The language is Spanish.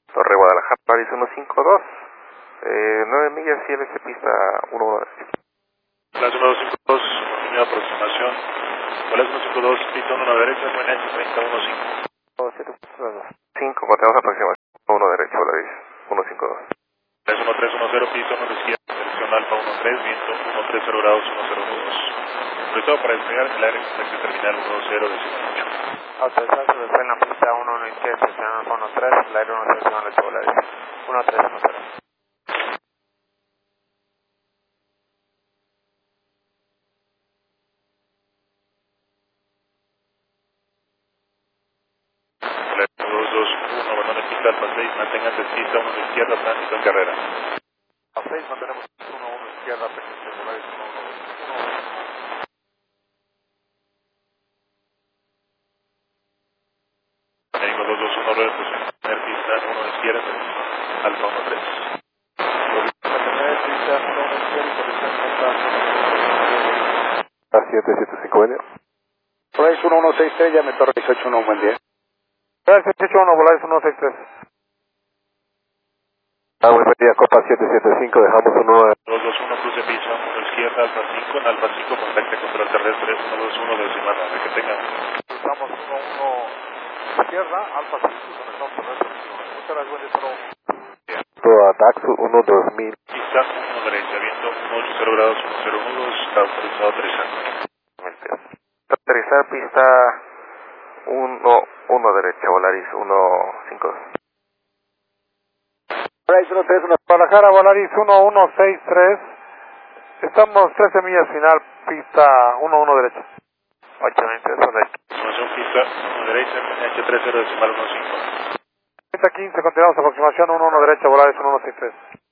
Torre Guadalajara, Polaris 152, 9 millas, CLS pista 11. Polaris 152, continua aproximación. Polaris 152, pista 1 a la derecha, QNH 3015. 5, continuamos aproximación, 1 derecha, Polaris 152. 1310, pista 1 a la izquierda, dirección Alfa 13, viento 130 grados, 10 nudos. Autorizado para despegar en el área de terminal 10 decimal. Autorizado sobre en la pista 1 a la izquierda, dirección Alfa 13, el aire 13 Polaris 1310. Polaris 221, abandone pista Alfa 6, manténgase pista 1 a la izquierda, tránsito en carrera. A 6 mantenemos 1 izquierda, pendiente Polaris 1. México 221, rueda de posición, primer pista 1 a la izquierda, Alfa 13. Pista 1 a la izquierda, dirección Alfa 775, Polaris 1163, llame Torre 181, buen día. Polaris 181, Polaris 163. Buen día, Copa 775, dejamos 1. 221, cruce pista 1 a la izquierda, Alfa 5, en Alfa 5, contacte control terrestre 121, decimal 9, que tenga. Estamos 1-1 izquierda, Alfa 5, conectamos terrestre. Muchas gracias, buen día. A Daxu 12000. Pista 1 derecha, viento 180 grados, 10 nudos, está autorizado a aterrizar. Aterrizar pista 1 derecha, Volaris 152. Polaris 131, Guadalajara, Volaris 1163. Estamos 13 millas final, pista 11 derecha. 820, derecha. Información pista 1 derecha, QNH 30 decimal 15. Pista 15, continuamos aproximación 11 derecha, Volaris 1163.